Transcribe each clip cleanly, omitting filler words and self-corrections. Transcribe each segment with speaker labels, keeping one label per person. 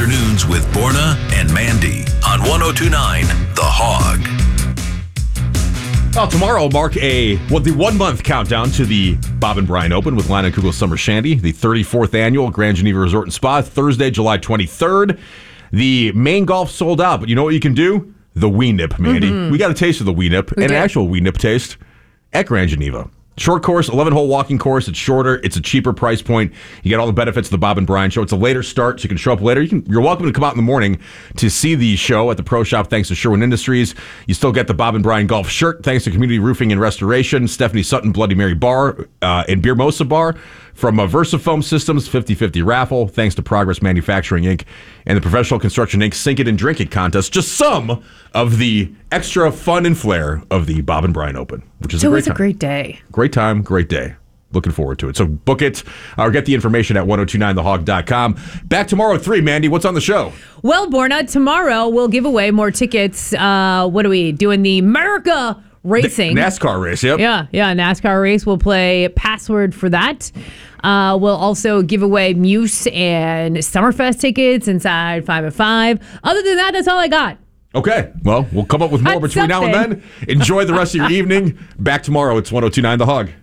Speaker 1: Afternoons with Borna and Mandy on 102.9 The Hog.
Speaker 2: Well, tomorrow will mark the 1 month countdown to the Bob and Brian Open with Line and Kugel Summer Shandy, the 34th annual Grand Geneva Resort and Spa, Thursday, July 23rd. The main golf sold out, but you know what you can do? The Wee Nip, Mandy. We got a taste of the Wee Nip, an actual Wee Nip taste at Grand Geneva. Short course, 11-hole walking course. It's shorter. It's a cheaper price point. You get all the benefits of the Bob and Brian show. It's a later start, so you can show up later. You're welcome to come out in the morning to see the show at the Pro Shop thanks to Sherwin Industries. You still get the Bob and Brian golf shirt thanks to Community Roofing and Restoration, Stephanie Sutton Bloody Mary Bar, and Beer Mosa Bar. From VersaFoam Systems, 50/50 raffle, thanks to Progress Manufacturing, Inc., and the Professional Construction, Inc. Sink It and Drink It contest. Just some of the extra fun and flair of the Bob and Brian Open, which is a great time.
Speaker 3: It's a great day.
Speaker 2: Great time, great day. Looking forward to it. So book it or get the information at 1029thehog.com. Back tomorrow at 3, Mandy. What's on the show?
Speaker 3: Well, Borna, tomorrow we'll give away more tickets. What are we doing? The America Racing.
Speaker 2: The NASCAR race, yep.
Speaker 3: Yeah, NASCAR race. We'll play Password for that. We'll also give away Muse and Summerfest tickets inside 5 at 5. Other than that, that's all I got.
Speaker 2: Okay. Well, we'll come up with more between now and then. Enjoy the rest of your evening. Back tomorrow. It's 1029 The Hog.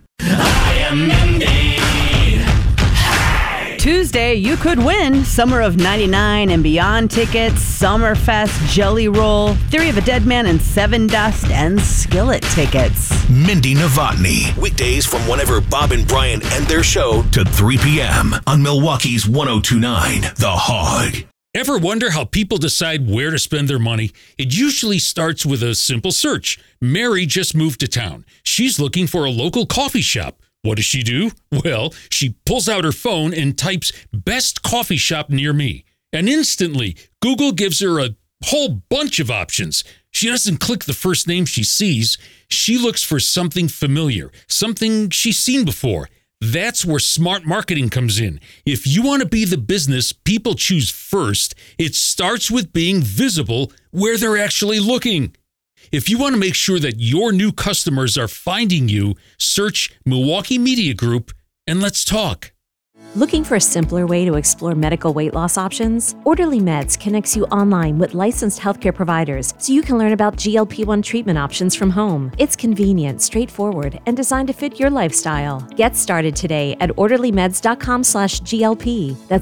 Speaker 4: Tuesday, you could win Summer of 99 and Beyond tickets, Summerfest Jelly Roll, Theory of a Dead Man and Seven Dust, and Skillet tickets.
Speaker 1: Mindy Novotny. Weekdays from whenever Bob and Brian end their show to 3 p.m. on Milwaukee's 1029 The Hog.
Speaker 5: Ever wonder how people decide where to spend their money? It usually starts with a simple search. Mary just moved to town. She's looking for a local coffee shop. What does she do? Well, she pulls out her phone and types best coffee shop near me. And instantly, Google gives her a whole bunch of options. She doesn't click the first name she sees. She looks for something familiar, something she's seen before. That's where smart marketing comes in. If you want to be the business people choose first, it starts with being visible where they're actually looking. If you want to make sure that your new customers are finding you, search Milwaukee Media Group and let's talk.
Speaker 6: Looking for a simpler way to explore medical weight loss options? Orderly Meds connects you online with licensed healthcare providers so you can learn about GLP-1 treatment options from home. It's convenient, straightforward, and designed to fit your lifestyle. Get started today at orderlymeds.com/GLP. That's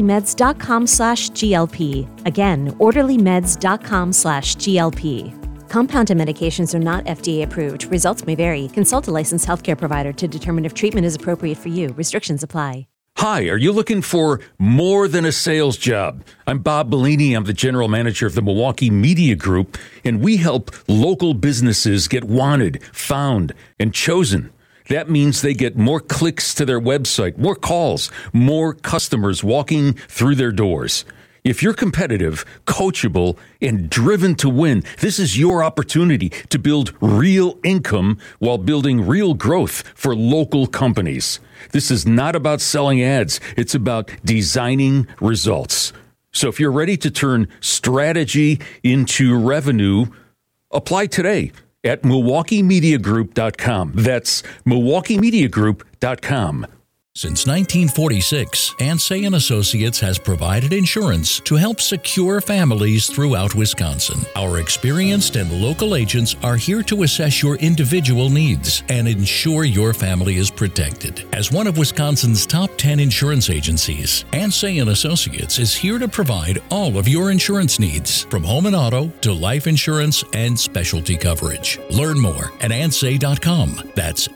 Speaker 6: orderlymeds.com/GLP. Again, orderlymeds.com/GLP. Compounded medications are not FDA approved. Results may vary. Consult a licensed healthcare provider to determine if treatment is appropriate for you. Restrictions apply.
Speaker 5: Hi, are you looking for more than a sales job? I'm Bob Bellini. I'm the general manager of the Milwaukee Media Group, and we help local businesses get wanted, found, and chosen. That means they get more clicks to their website, more calls, more customers walking through their doors. If you're competitive, coachable, and driven to win, this is your opportunity to build real income while building real growth for local companies. This is not about selling ads. It's about designing results. So if you're ready to turn strategy into revenue, apply today at MilwaukeeMediaGroup.com. That's MilwaukeeMediaGroup.com.
Speaker 7: Since 1946, Ansay & Associates has provided insurance to help secure families throughout Wisconsin. Our experienced and local agents are here to assess your individual needs and ensure your family is protected. As one of Wisconsin's top 10 insurance agencies, Ansay & Associates is here to provide all of your insurance needs, from home and auto to life insurance and specialty coverage. Learn more at ansay.com. That's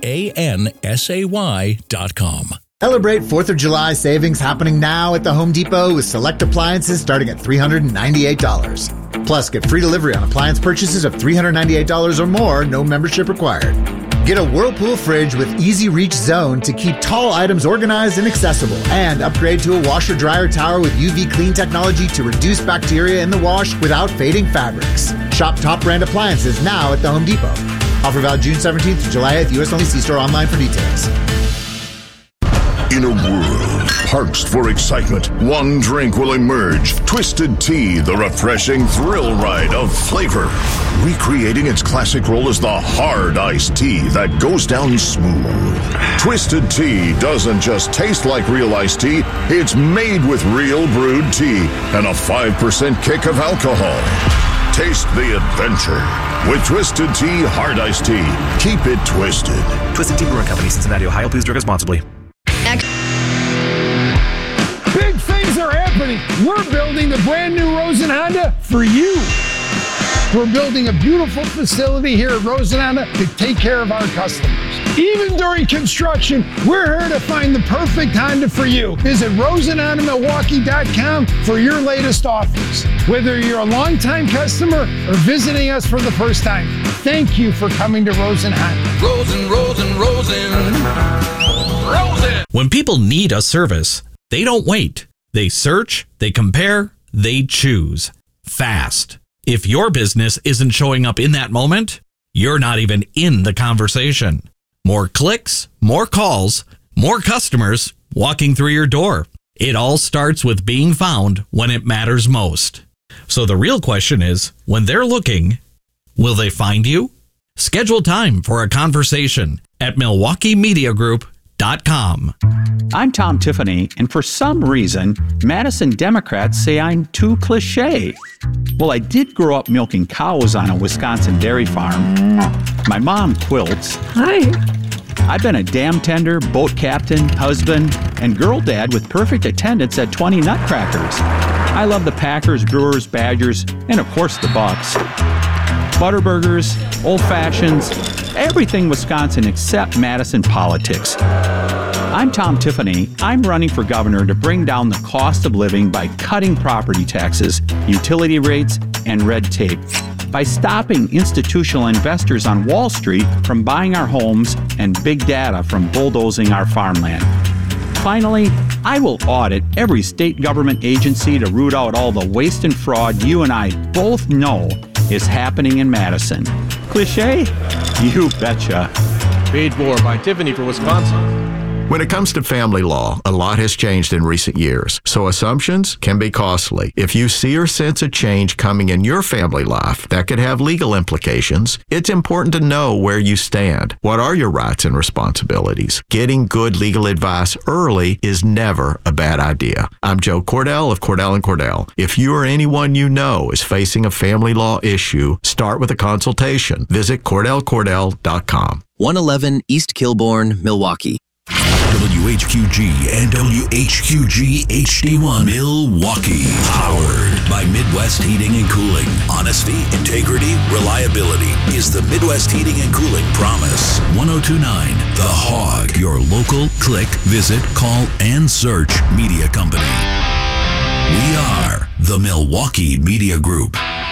Speaker 7: ANSAY.com.
Speaker 8: Celebrate 4th of July savings happening now at the Home Depot with select appliances starting at $398. Plus, get free delivery on appliance purchases of $398 or more, no membership required. Get a Whirlpool fridge with Easy Reach Zone to keep tall items organized and accessible. And upgrade to a washer-dryer tower with UV clean technology to reduce bacteria in the wash without fading fabrics. Shop top brand appliances now at the Home Depot. Offer valid June 17th to July 8th. U.S. only. See store online for details.
Speaker 1: In a world
Speaker 9: parched for excitement, one drink will emerge. Twisted Tea, the refreshing thrill ride of flavor. Recreating its classic role as the hard iced tea that goes down smooth. Twisted Tea doesn't just taste like real iced tea, it's made with real brewed tea and a 5% kick of alcohol. Taste the adventure with Twisted Tea Hard Iced Tea. Keep it twisted.
Speaker 10: Twisted Tea Brewing Company, Cincinnati, Ohio. Please drink responsibly.
Speaker 11: Big things are happening. We're building the brand new Rosen Honda for you. We're building a beautiful facility here at Rosen Honda to take care of our customers. Even during construction, we're here to find the perfect Honda for you. Visit RosenHondaMilwaukee.com for your latest offers. Whether you're a longtime customer or visiting us for the first time, thank you for coming to Rosen Honda.
Speaker 12: Rosen. When people need a service, they don't wait. They search, they compare, they choose. Fast. If your business isn't showing up in that moment, you're not even in the conversation. More clicks, more calls, more customers walking through your door. It all starts with being found when it matters most. So the real question is, when they're looking, will they find you? Schedule time for a conversation at MilwaukeeMediaGroup.com.
Speaker 13: I'm Tom Tiffany, and for some reason, Madison Democrats say I'm too cliche. Well, I did grow up milking cows on a Wisconsin dairy farm. My mom quilts.
Speaker 3: Hi.
Speaker 13: I've been a dam tender, boat captain, husband, and girl dad with perfect attendance at 20 Nutcrackers. I love the Packers, Brewers, Badgers, and of course the Bucks. Butterburgers, old fashions, everything Wisconsin except Madison politics. I'm Tom Tiffany. I'm running for governor to bring down the cost of living by cutting property taxes, utility rates, and red tape. By stopping institutional investors on Wall Street from buying our homes and big data from bulldozing our farmland. Finally, I will audit every state government agency to root out all the waste and fraud you and I both know is happening in Madison. Cliché? You betcha.
Speaker 14: Paid for by Tiffany for Wisconsin.
Speaker 15: When it comes to family law, a lot has changed in recent years, so assumptions can be costly. If you see or sense a change coming in your family life that could have legal implications, it's important to know where you stand. What are your rights and responsibilities? Getting good legal advice early is never a bad idea. I'm Joe Cordell of Cordell & Cordell. If you or anyone you know is facing a family law issue, start with a consultation. Visit CordellCordell.com.
Speaker 16: 111 East Kilbourne, Milwaukee.
Speaker 1: WHQG and WHQG HD1 Milwaukee. Powered by Midwest Heating and Cooling. Honesty, integrity, reliability is the Midwest Heating and Cooling promise. 1029 The Hog. Your local click, visit, call, and search media company. We are the Milwaukee Media Group.